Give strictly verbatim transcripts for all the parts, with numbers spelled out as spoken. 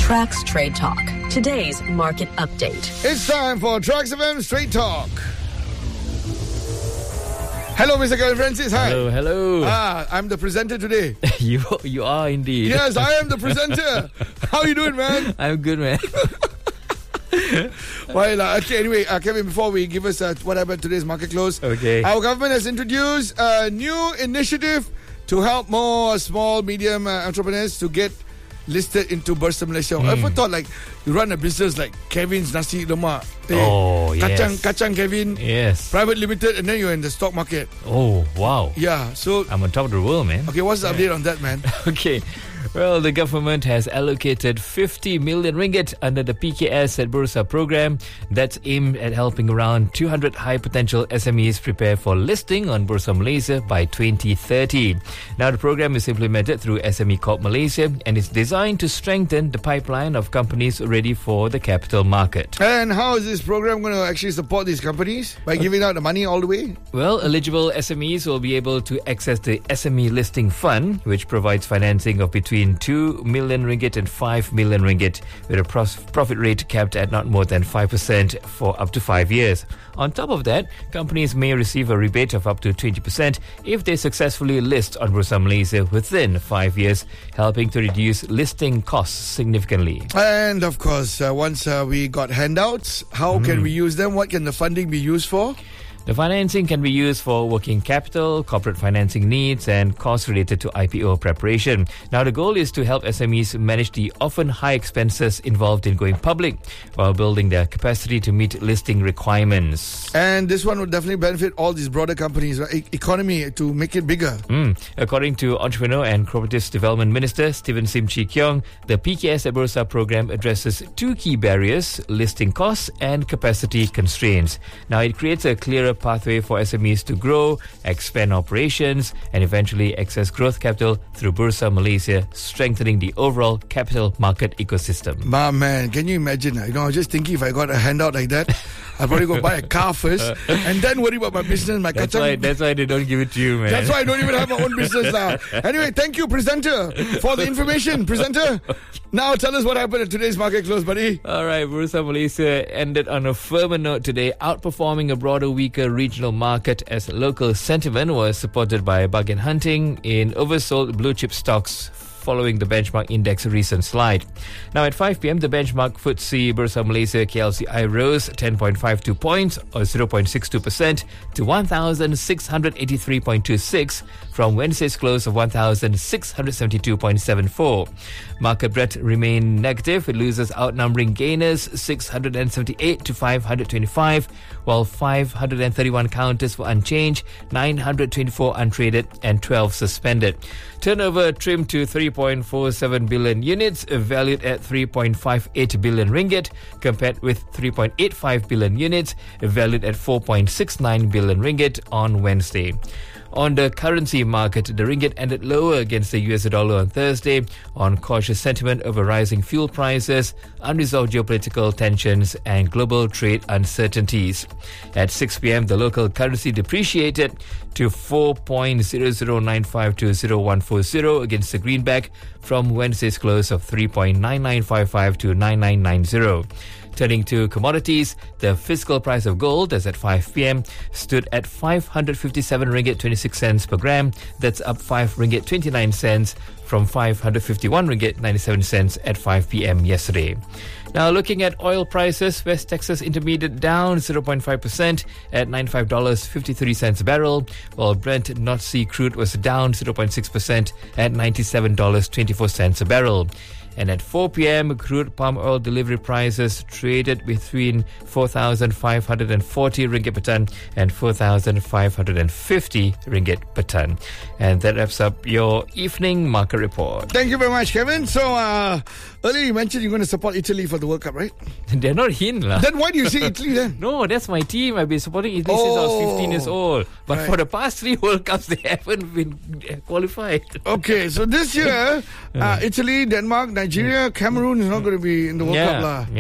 Trax Trade Talk, today's market update. It's time for Trax F M Straight Talk. Hello, Mister Kevin Francis. Hi. Hello, hello. Ah, I'm the presenter today. you you are indeed. Yes, I am the presenter. How you doing, man? I'm good, man. Well, uh, okay, anyway, uh, Kevin, before we give us uh, what happened today's market close, okay. Our government has introduced a new initiative to help more small, medium uh, entrepreneurs to get listed into Bursa Malaysia. Mm. I ever thought like you run a business like Kevin's Nasi Lemak. Oh, Kacang, yes. Kacang Kevin. Yes. Private Limited, and then you're in the stock market. Oh, wow. Yeah, so... I'm on top of the world, man. Okay, what's the update on that, man? Okay. Well, the government has allocated fifty million ringgit under the P K S at Bursa program that's aimed at helping around two hundred high-potential S M Es prepare for listing on Bursa Malaysia by twenty thirty. Now, the program is implemented through S M E Corp Malaysia and is designed to strengthen the pipeline of companies ready for the capital market. And how is this program going to actually support these companies? By giving out the money all the way? Well, eligible S M Es will be able to access the S M E Listing Fund, which provides financing of between two million ringgit and five million ringgit, with a pros- profit rate capped at not more than five percent for up to five years. On top of that, companies may receive a rebate of up to twenty percent if they successfully list on Bursa Malaysia within five years, helping to reduce listing costs significantly. And of course, uh, once uh, we got handouts, how mm. can we use them? What can the funding be used for? The financing can be used for working capital, corporate financing needs, and costs related to I P O preparation. Now, the goal is to help S M Es manage the often high expenses involved in going public while building their capacity to meet listing requirements. And this one would definitely benefit all these broader companies, right? E- economy to make it bigger. Mm. According to Entrepreneur and Cooperatives Development Minister Stephen Sim Chi Keong, the P K S at Bursa program addresses two key barriers: listing costs and capacity constraints. Now, it creates a clearer pathway for S M Es to grow, expand operations, and eventually access growth capital through Bursa Malaysia, strengthening the overall capital market ecosystem. My man, can you imagine? You know, I was just thinking if I got a handout like that, I'd probably go buy a car first and then worry about my business, my that's kacang. Why, that's why they don't give it to you, man. That's why I don't even have my own business now. Anyway, thank you, presenter, for the information. Presenter, now tell us what happened at today's market close, buddy. All right, Bursa Malaysia ended on a firmer note today, outperforming a broader, weaker regional market as local sentiment was supported by bargain hunting in oversold blue chip stocks following the benchmark index recent slide. Now at five p.m, the benchmark F T S E Bursa Malaysia K L C I rose ten point five two points or zero point six two percent to one thousand six hundred eighty-three point two six from Wednesday's close of one thousand six hundred seventy-two point seven four. Market breadth remained negative, with losers outnumbering gainers six hundred seventy-eight to five hundred twenty-five, while five hundred thirty-one counters were unchanged, nine hundred twenty-four untraded and twelve suspended. Turnover trimmed to three point four seven billion units, valued at three point five eight billion ringgit, compared with three point eight five billion units, valued at four point six nine billion ringgit on Wednesday. On the currency market, the ringgit ended lower against the U S dollar on Thursday on cautious sentiment over rising fuel prices, unresolved geopolitical tensions, and global trade uncertainties. At six p.m, the local currency depreciated to four point zero zero nine five to zero one four zero against the greenback from Wednesday's close of three point nine nine five five to nine nine nine zero. Turning to commodities, the physical price of gold, as at five p.m, stood at five hundred fifty-seven ringgit twenty-six cents per gram. That's up five ringgit twenty-nine cents from five hundred fifty-one ringgit ninety-seven cents at five p.m. yesterday. Now, looking at oil prices, West Texas Intermediate down zero point five percent at ninety-five dollars and fifty-three cents a barrel, while Brent North Sea crude was down zero point six percent at ninety-seven dollars and twenty-four cents a barrel. And at four p.m, crude palm oil delivery prices traded between four thousand five hundred forty ringgit per ton and four thousand five hundred fifty ringgit per ton. And that wraps up your evening market report. Thank you very much, Kevin. So, uh, earlier you mentioned you're going to support Italy for the World Cup, right? They're not in, lah. Then why do you say Italy then? No, that's my team. I've been supporting Italy oh, since I was fifteen years old. But right. for the past three World Cups, they haven't been qualified. Okay, so this year, uh, Italy, Denmark, Nigeria, Cameroon is not going to be in the World yeah, Cup, lah. Yeah.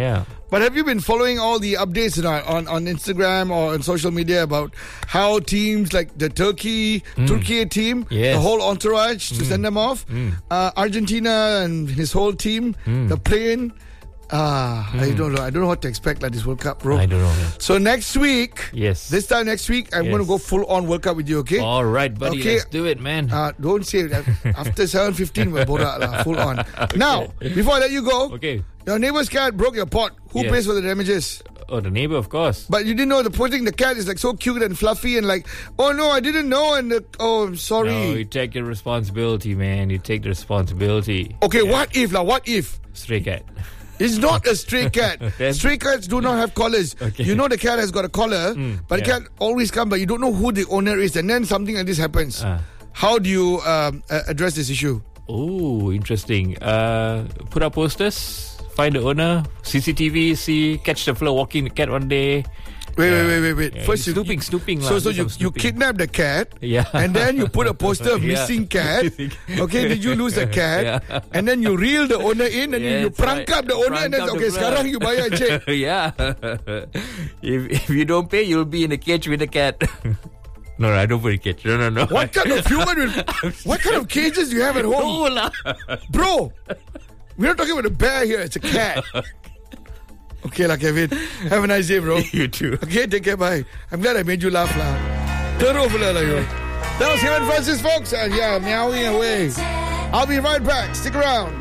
But have you been following all the updates you know, on, on Instagram or on social media about how teams like the Turkey, mm. Turkey team, yes. the whole entourage mm. to send them off, mm. uh, Argentina and his whole team, mm. the plane. Ah, mm. I don't know. I don't know what to expect like this World Cup, bro. I don't know. Man. So next week, yes, this time next week, I'm yes. going to go full on World Cup with you. Okay. All right, buddy. Okay. Let's do it, man. Uh, don't say it. After seven fifteen, we're borak lah, full on. Okay. Now, before I let you go, okay, your neighbor's cat broke your pot. Who yes. pays for the damages? Oh, the neighbor, of course. But you didn't know the poor thing. The cat is like so cute and fluffy and like, oh no, I didn't know. And uh, oh, I'm sorry. No, you take your responsibility, man. You take the responsibility. Okay, yeah. what if, lah? What if? Stray cat. It's not a stray cat. Stray cats do not have collars. Okay. You know the cat has got a collar, mm, but yeah. the cat always comes, but you don't know who the owner is. And then something like this happens. Uh. How do you um, uh, address this issue? Oh, interesting. Uh, put up posters, find the owner, C C T V, see, catch the fella walking the cat one day. Wait, wait, wait, wait, wait. Yeah, First, snooping, you, snooping. So, la, so you, you kidnap the cat, yeah, and then you put a poster of yeah. missing cat. Okay, did you lose the cat? Yeah. And then you reel the owner in, and yeah, you, you prank right. up the owner, prank and then okay, the sekarang you bayar check. Yeah. if if you don't pay, you'll be in a cage with the cat. No, no, I don't put a cage. No, no, no. What kind of human? Will, what kind of cages do you have at home, no, la. Bro? We're not talking about a bear here. It's a cat. Okay, lah, Kevin. Have a nice day, bro. You too. Okay, take care, bye. I'm glad I made you laugh, lah. Teruk pula lah, you. That was Kevin Francis, folks. And yeah, meowing away. I'll be right back. Stick around.